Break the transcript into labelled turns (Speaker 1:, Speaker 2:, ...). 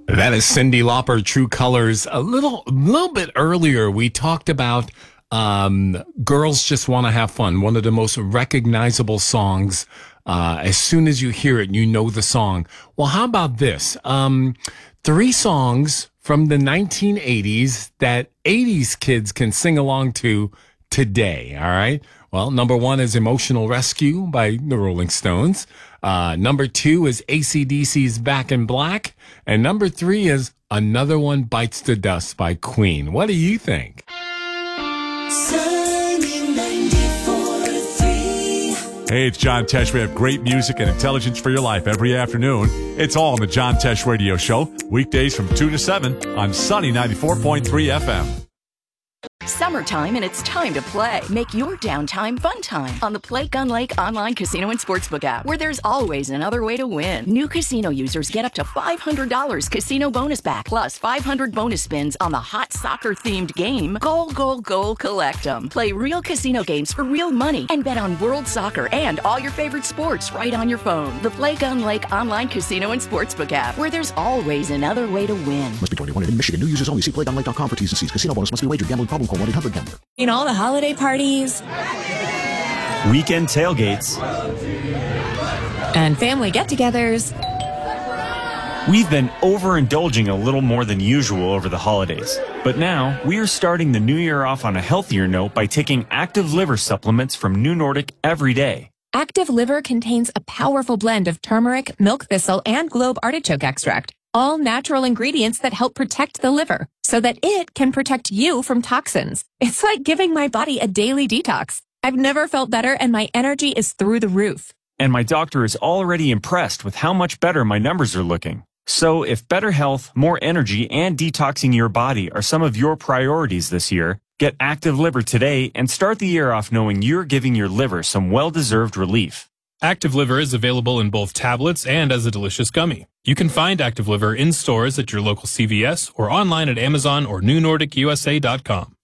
Speaker 1: That is Cyndi Lauper, True Colors. A little bit earlier, we talked about Girls Just Want to Have Fun, one of the most recognizable songs. As soon as you hear it, you know the song. Well, how about this? 3 songs from the 1980s that 80s kids can sing along to today, all right? Well, number 1 is Emotional Rescue by the Rolling Stones. Number 2 is AC/DC's Back in Black. And number 3 is Another One Bites the Dust by Queen. What do you think?
Speaker 2: Hey, it's John Tesh. We have great music and intelligence for your life every afternoon. It's all on the John Tesh Radio Show, weekdays from 2 to 7 on Sunny 94.3 FM.
Speaker 3: Summertime, and it's time to play. Make your downtime fun time on the Play Gun Lake online casino and sportsbook app, where there's always another way to win. New casino users get up to $500 casino bonus back, plus 500 bonus spins on the hot soccer-themed game, Goal, Goal, Goal, Collect 'em. Play real casino games for real money and bet on world soccer and all your favorite sports right on your phone. The Play Gun Lake online casino and sportsbook app, where there's always another way to win.
Speaker 4: Must be 21 in Michigan. New users only. See playgunlake.com for T's and C's. Casino bonus must be wagered. Gambling problem? Call 1-800-GAMBLER.
Speaker 5: In all the holiday parties,
Speaker 6: weekend tailgates,
Speaker 5: and family get-togethers,
Speaker 6: we've been overindulging a little more than usual over the holidays. But now, we are starting the new year off on a healthier note by taking Active Liver supplements from New Nordic every day.
Speaker 5: Active Liver contains a powerful blend of turmeric, milk thistle, and globe artichoke extract. All natural ingredients that help protect the liver so that it can protect you from toxins. It's like giving my body a daily detox. I've never felt better, and my energy is through the roof.
Speaker 6: And my doctor is already impressed with how much better my numbers are looking. So if better health, more energy, and detoxing your body are some of your priorities this year, get Active Liver today and start the year off knowing you're giving your liver some well-deserved relief.
Speaker 7: Active Liver is available in both tablets and as a delicious gummy. You can find Active Liver in stores at your local CVS or online at Amazon or NewNordicUSA.com.